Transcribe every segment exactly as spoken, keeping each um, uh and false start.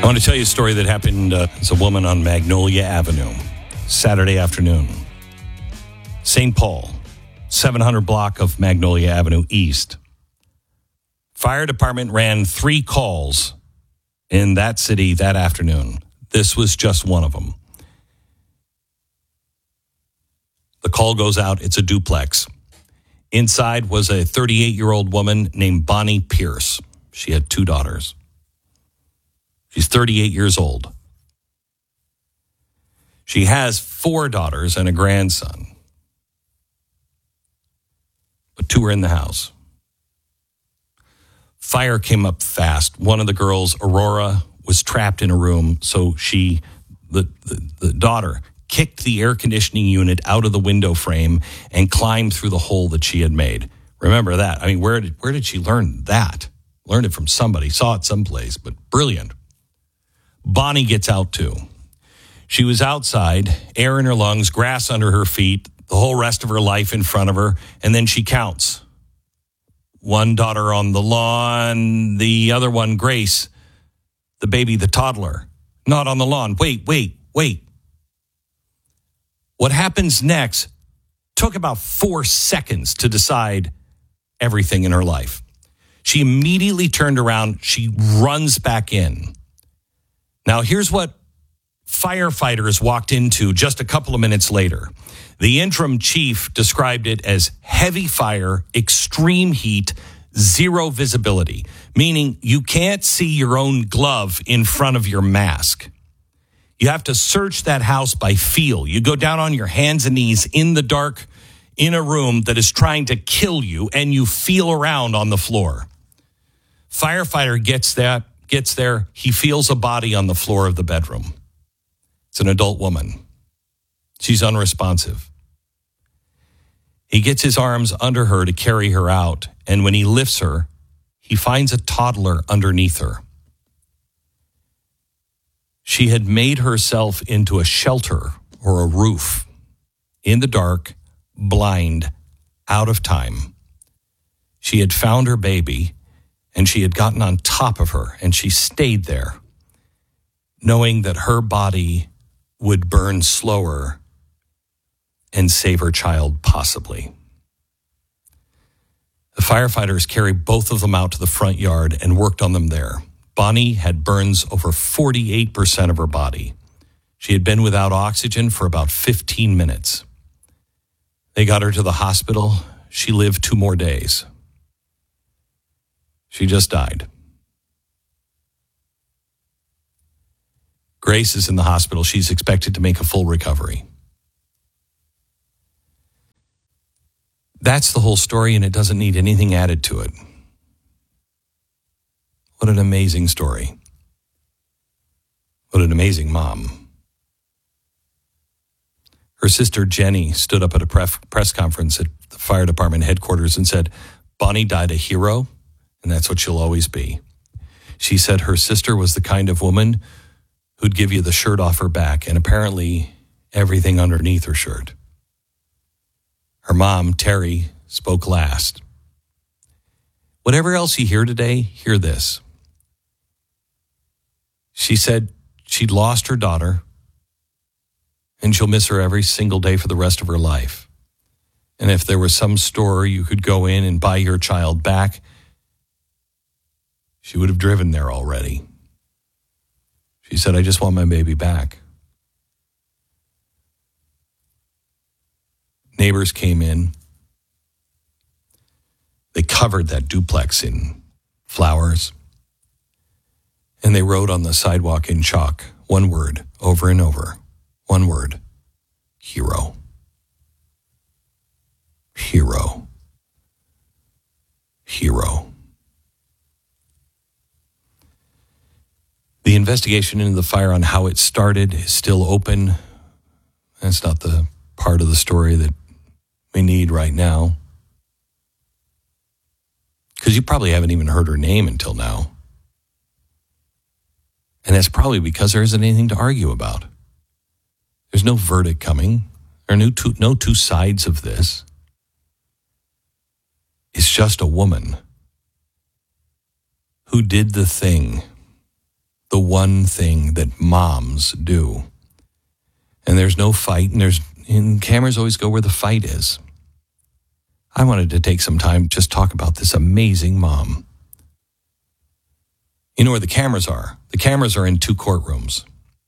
want to tell you a story that happened uh, as a woman on Magnolia Avenue, Saturday afternoon. Saint Paul, seven hundred block of Magnolia Avenue East. Fire department ran three calls in that city that afternoon. This was just one of them. The call goes out. It's a duplex. Inside was a thirty-eight-year-old woman named Bonnie Pierce. She had two daughters. She's thirty-eight years old. She has four daughters and a grandson. But two are in the house. Fire came up fast. One of the girls, Aurora, was trapped in a room, so she, the, the, the daughter, kicked the air conditioning unit out of the window frame and climbed through the hole that she had made. Remember that. I mean, where did, where did she learn that? Learned it from somebody, saw it someplace, but brilliant. Bonnie gets out too. She was outside, air in her lungs, grass under her feet, the whole rest of her life in front of her, and then she counts. One daughter on the lawn, the other one, Grace, the baby, the toddler, not on the lawn. Wait, wait, wait. What happens next took about four seconds to decide everything in her life. She immediately turned around. She runs back in. Now, here's what firefighters walked into just a couple of minutes later. The interim chief described it as heavy fire, extreme heat, zero visibility, meaning you can't see your own glove in front of your mask. You have to search that house by feel. You go down on your hands and knees in the dark in a room that is trying to kill you, and you feel around on the floor. Firefighter gets that, gets there. He feels a body on the floor of the bedroom. It's an adult woman. She's unresponsive. He gets his arms under her to carry her out, and when he lifts her, he finds a toddler underneath her. She had made herself into a shelter or a roof, in the dark, blind, out of time. She had found her baby, and she had gotten on top of her, and she stayed there, knowing that her body would burn slower and save her child, possibly. The firefighters carried both of them out to the front yard and worked on them there. Bonnie had burns over forty-eight percent of her body. She had been without oxygen for about fifteen minutes. They got her to the hospital. She lived two more days. She just died. Grace is in the hospital. She's expected to make a full recovery. That's the whole story, and it doesn't need anything added to it. What an amazing story. What an amazing mom. Her sister Jenny stood up at a press conference at the fire department headquarters and said, Bonnie died a hero, and that's what she'll always be. She said her sister was the kind of woman who'd give you the shirt off her back and apparently everything underneath her shirt. Her mom, Terry, spoke last. Whatever else you hear today, hear this. She said she'd lost her daughter, and she'll miss her every single day for the rest of her life. And if there was some store you could go in and buy your child back, she would have driven there already. She said, I just want my baby back. Neighbors came in. They covered that duplex in flowers. And they wrote on the sidewalk in chalk, one word, over and over. One word, hero. Hero. Hero. The investigation into the fire on how it started is still open. That's not the part of the story that we need right now. Because you probably haven't even heard her name until now. And that's probably because there isn't anything to argue about. There's no verdict coming. There are no two, no two sides of this. It's just a woman who did the thing the one thing that moms do. And there's no fight, and there's and cameras always go where the fight is. I wanted to take some time just talk about this amazing mom. You know where the cameras are? The cameras are in two courtrooms.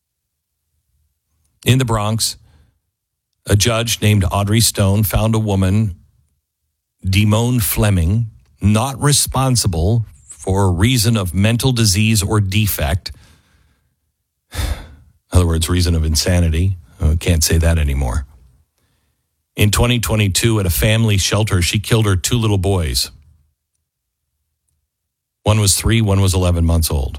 In the Bronx, a judge named Audrey Stone found a woman, Demone Fleming, not responsible for a reason of mental disease or defect. In other words, reason of insanity. I can't say that anymore. In twenty twenty-two, at a family shelter, she killed her two little boys. One was three, one was eleven months old.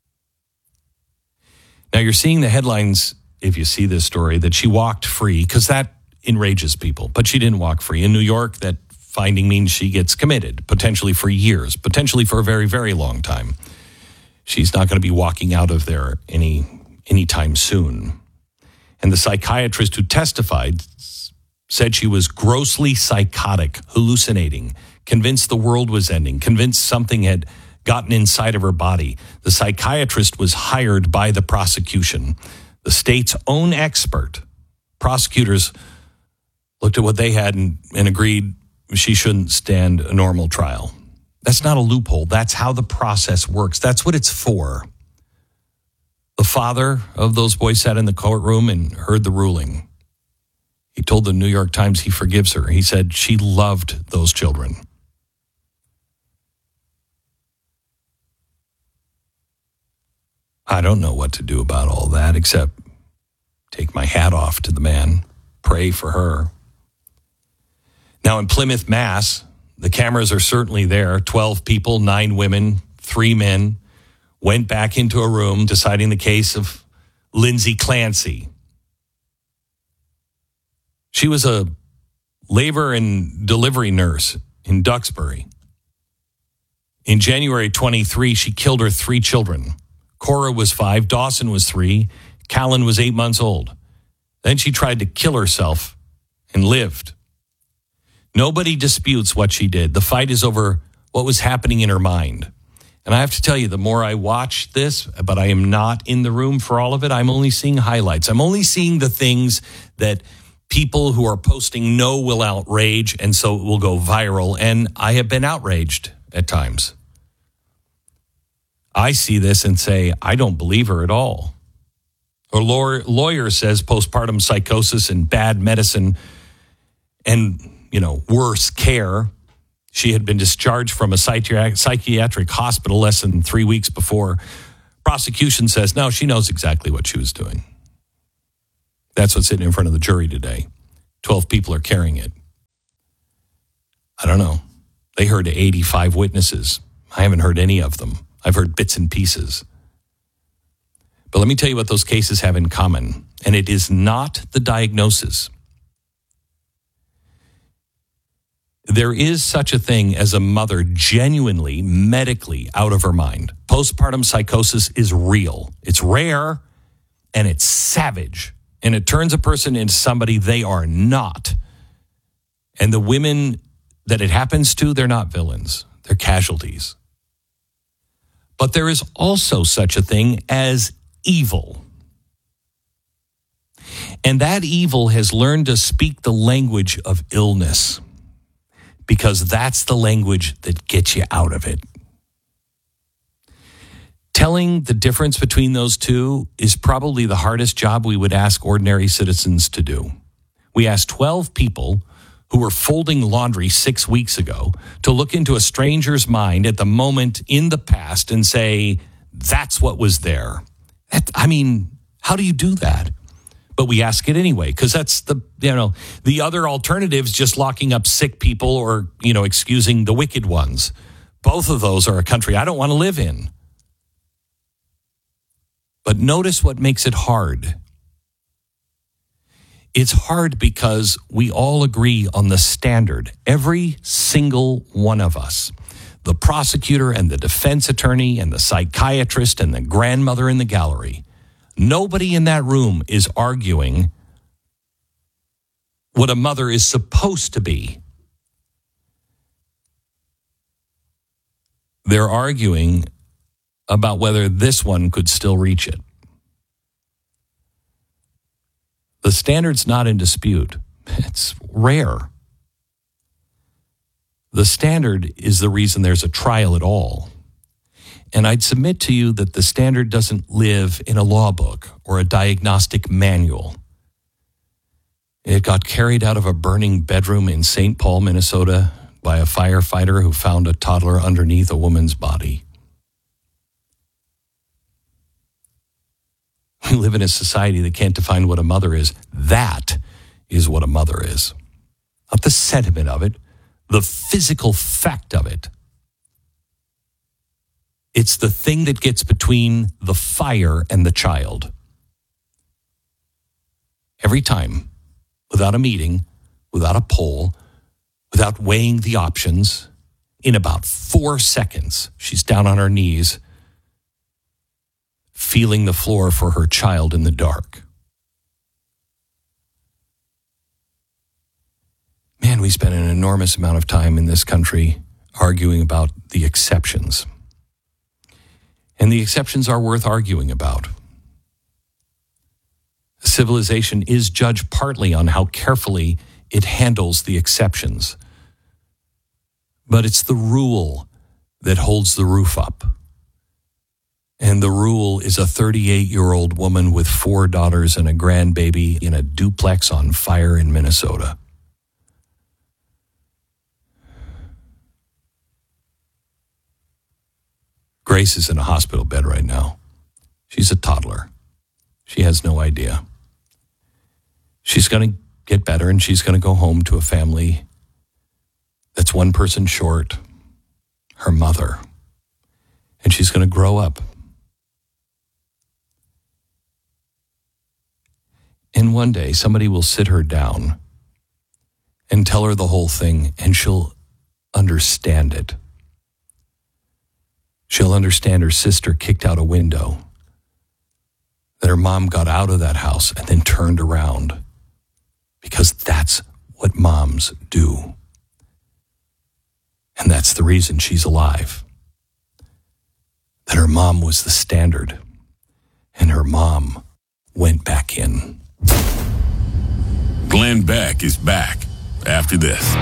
Now you're seeing the headlines, if you see this story, that she walked free, because that enrages people. But she didn't walk free. In New York, that finding means she gets committed, potentially for years, potentially for a very, very long time. She's not going to be walking out of there any anytime soon. And the psychiatrist who testified said she was grossly psychotic, hallucinating, convinced the world was ending, convinced something had gotten inside of her body. The psychiatrist was hired by the prosecution. The state's own expert. Prosecutors looked at what they had and, and agreed she shouldn't stand a normal trial. That's not a loophole. That's how the process works. That's what it's for. The father of those boys sat in the courtroom and heard the ruling. He told the New York Times he forgives her. He said she loved those children. I don't know what to do about all that except take my hat off to the man, pray for her. Now in Plymouth, Mass, the cameras are certainly there. twelve people, nine women, three men, went back into a room deciding the case of Lindsay Clancy. She was a labor and delivery nurse in Duxbury. In January twenty-three, she killed her three children. Cora was five, Dawson was three, Callan was eight months old. Then she tried to kill herself and lived. Nobody disputes what she did. The fight is over what was happening in her mind. And I have to tell you, the more I watch this, but I am not in the room for all of it, I'm only seeing highlights. I'm only seeing the things that people who are posting know will outrage, and so it will go viral. And I have been outraged at times. I see this and say, I don't believe her at all. A lawyer, lawyer says postpartum psychosis and bad medicine and, you know, worse care. She had been discharged from a psychiatric, psychiatric hospital less than three weeks before. Prosecution says, no, she knows exactly what she was doing. That's what's sitting in front of the jury today. twelve people are carrying it. I don't know. They heard eighty-five witnesses. I haven't heard any of them. I've heard bits and pieces. But let me tell you what those cases have in common. And it is not the diagnosis. There is such a thing as a mother genuinely, medically out of her mind. Postpartum psychosis is real. It's rare and it's savage. And it turns a person into somebody they are not. And the women that it happens to, they're not villains. They're casualties. But there is also such a thing as evil. And that evil has learned to speak the language of illness, because that's the language that gets you out of it. Telling the difference between those two is probably the hardest job we would ask ordinary citizens to do. We asked twelve people who were folding laundry six weeks ago to look into a stranger's mind at the moment in the past and say, that's what was there. That, I mean, how do you do that? But we ask it anyway, because that's the, you know, the other alternatives, just locking up sick people or, you know, excusing the wicked ones. Both of those are a country I don't want to live in. But notice what makes it hard. It's hard because we all agree on the standard. Every single one of us. The prosecutor and the defense attorney and the psychiatrist and the grandmother in the gallery. Nobody in that room is arguing what a mother is supposed to be. They're arguing about whether this one could still reach it. The standard's not in dispute. It's rare. The standard is the reason there's a trial at all. And I'd submit to you that the standard doesn't live in a law book or a diagnostic manual. It got carried out of a burning bedroom in Saint Paul, Minnesota, by a firefighter who found a toddler underneath a woman's body. We live in a society that can't define what a mother is. That is what a mother is. Not the sentiment of it, the physical fact of it. It's the thing that gets between the fire and the child. Every time, without a meeting, without a poll, without weighing the options, in about four seconds, she's down on her knees, feeling the floor for her child in the dark. Man, we spend an enormous amount of time in this country arguing about the exceptions. And the exceptions are worth arguing about. Civilization is judged partly on how carefully it handles the exceptions. But it's the rule that holds the roof up. And the rule is a thirty-eight-year-old woman with four daughters and a grandbaby in a duplex on fire in Minnesota. Grace is in a hospital bed right now. She's a toddler. She has no idea. She's going to get better, and she's going to go home to a family that's one person short, her mother. And she's going to grow up. And one day, somebody will sit her down and tell her the whole thing, and she'll understand it. She'll understand her sister kicked out a window, that her mom got out of that house and then turned around, because that's what moms do. And that's the reason she's alive. That her mom was the standard, and her mom went back in. Glenn Beck is back after this.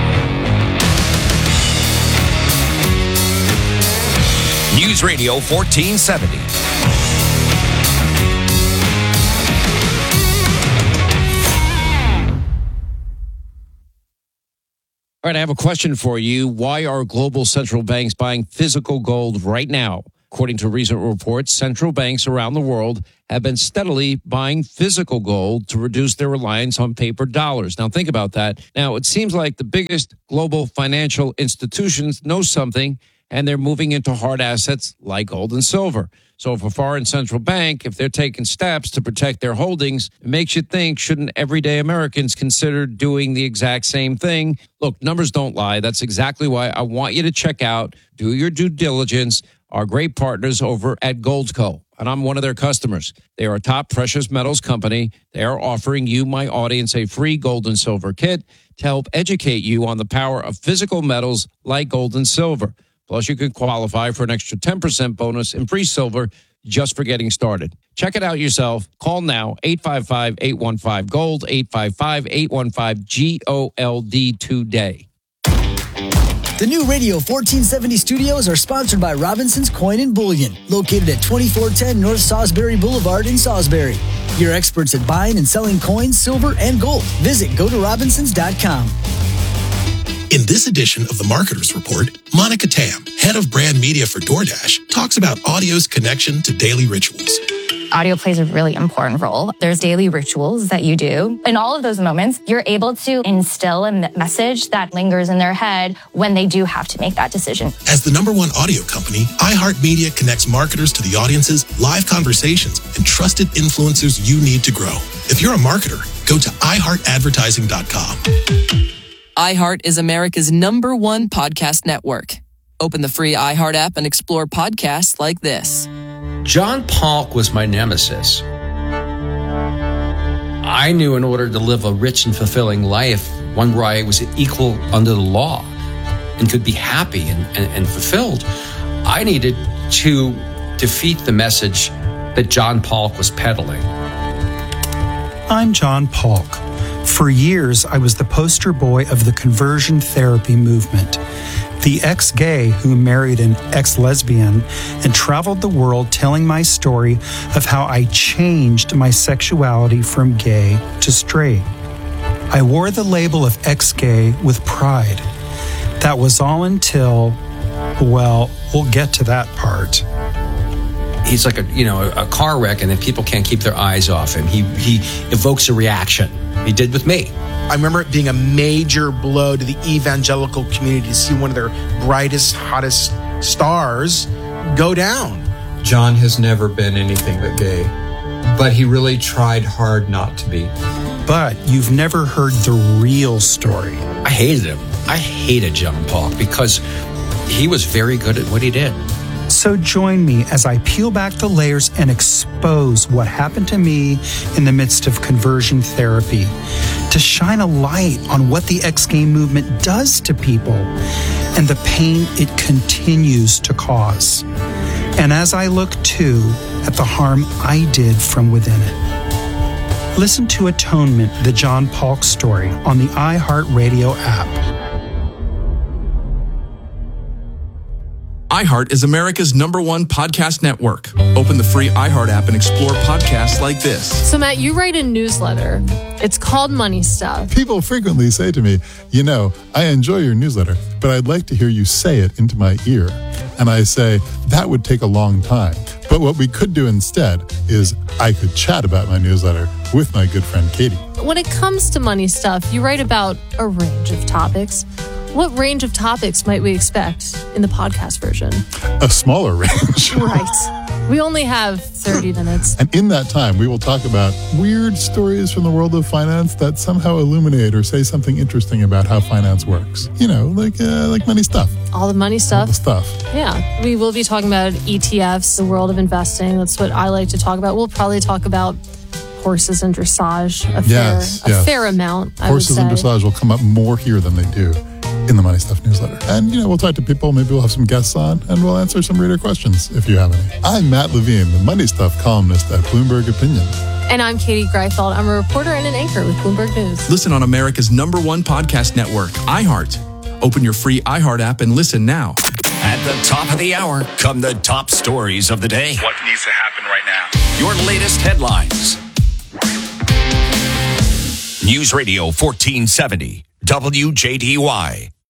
News Radio fourteen seventy. All right, I have a question for you. Why are global central banks buying physical gold right now? According to recent reports, central banks around the world have been steadily buying physical gold to reduce their reliance on paper dollars. Now, think about that. Now, it seems like the biggest global financial institutions know something, and they're moving into hard assets like gold and silver. So if a foreign central bank, if they're taking steps to protect their holdings, it makes you think, shouldn't everyday Americans consider doing the exact same thing? Look, numbers don't lie. That's exactly why I want you to check out, do your due diligence, our great partners over at Goldco. And I'm one of their customers. They are a top precious metals company. They are offering you, my audience, a free gold and silver kit to help educate you on the power of physical metals like gold and silver. Plus, you can qualify for an extra ten percent bonus in free silver just for getting started. Check it out yourself. Call now, eight five five, eight one five, GOLD, eight five five, eight one five, G O L D today. The new Radio fourteen seventy studios are sponsored by Robinson's Coin and Bullion, located at twenty-four ten North Salisbury Boulevard in Salisbury. Your experts at buying and selling coins, silver, and gold. Visit go to robinsons dot com. In this edition of the Marketers Report, Monica Tam, head of brand media for DoorDash, talks about audio's connection to daily rituals. Audio plays a really important role. There's daily rituals that you do. In all of those moments, you're able to instill a message that lingers in their head when they do have to make that decision. As the number one audio company, iHeartMedia connects marketers to the audiences, live conversations, and trusted influencers you need to grow. If you're a marketer, go to i heart advertising dot com. iHeart is America's number one podcast network. Open the free iHeart app and explore podcasts like this. John Polk was my nemesis. I knew in order to live a rich and fulfilling life, one where I was equal under the law and could be happy and, and, and fulfilled, I needed to defeat the message that John Polk was peddling. I'm John Polk. For years, I was the poster boy of the conversion therapy movement. The ex-gay who married an ex-lesbian and traveled the world telling my story of how I changed my sexuality from gay to straight. I wore the label of ex-gay with pride. That was all until, well, we'll get to that part. He's like a, you know, a car wreck, and then people can't keep their eyes off him. He he evokes a reaction. He did with me. I remember it being a major blow to the evangelical community to see one of their brightest, hottest stars go down. John has never been anything but gay, but he really tried hard not to be. But you've never heard the real story. I hated him. I hated John Polk because he was very good at what he did. So join me as I peel back the layers and expose what happened to me in the midst of conversion therapy, to shine a light on what the ex-gay movement does to people and the pain it continues to cause. And as I look too at the harm I did from within it. Listen to Atonement, the John Polk story on the iHeartRadio app. iHeart is America's number one podcast network. Open the free iHeart app and explore podcasts like this. So, Matt, you write a newsletter. It's called Money Stuff. People frequently say to me, you know, I enjoy your newsletter, but I'd like to hear you say it into my ear. And I say, that would take a long time. But what we could do instead is I could chat about my newsletter with my good friend Katie. When it comes to money stuff, you write about a range of topics. What range of topics might we expect in the podcast version? A smaller range. Right. We only have thirty minutes. And in that time, we will talk about weird stories from the world of finance that somehow illuminate or say something interesting about how finance works. You know, like uh, like money stuff. All the money stuff. All the stuff. Yeah. We will be talking about E T Fs, the world of investing. That's what I like to talk about. We'll probably talk about horses and dressage a yes, fair, yes. a fair amount, I Horses would say. and dressage will come up more here than they do in the Money Stuff newsletter. And, you know, we'll talk to people. Maybe we'll have some guests on, and we'll answer some reader questions if you have any. I'm Matt Levine, the Money Stuff columnist at Bloomberg Opinion. And I'm Katie Greifeld. I'm a reporter and an anchor with Bloomberg News. Listen on America's number one podcast network, iHeart. Open your free iHeart app and listen now. At the top of the hour come the top stories of the day. What needs to happen right now? Your latest headlines. News Radio fourteen seventy, W J D Y.